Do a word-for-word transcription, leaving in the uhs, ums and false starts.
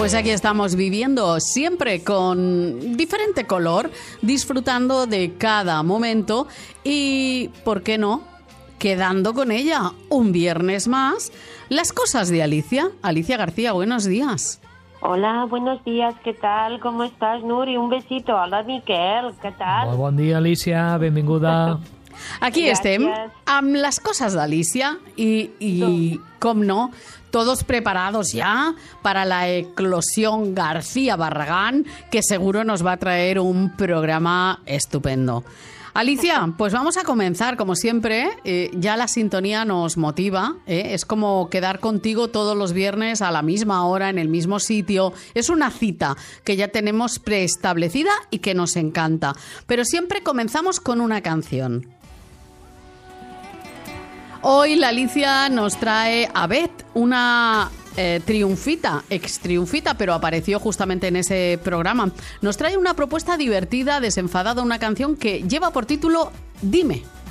Pues aquí estamos viviendo siempre con diferente color, disfrutando de cada momento y, ¿por qué no?, quedando con ella un viernes más. Las cosas de Alicia. Alicia García, buenos días. Hola, buenos días, ¿qué tal? ¿Cómo estás, Nuri? Un besito. Hola, Miquel, ¿qué tal? Molt bon dia, Alicia, benvinguda. Aquí Gràcies. estem amb les cosas de Alicia y, y com no, todos preparados ya para la eclosión García Barragán, que seguro nos va a traer un programa estupendo. Alicia, pues vamos a comenzar, como siempre, eh, ya la sintonía nos motiva, ¿eh? Es como quedar contigo todos los viernes a la misma hora, en el mismo sitio. Es una cita que ya tenemos preestablecida y que nos encanta. Pero siempre comenzamos con una canción. Hoy la Alicia nos trae a Beth, una eh, triunfita, ex triunfita, pero apareció justamente en ese programa. Nos trae una propuesta divertida, desenfadada, una canción que lleva por título Dime.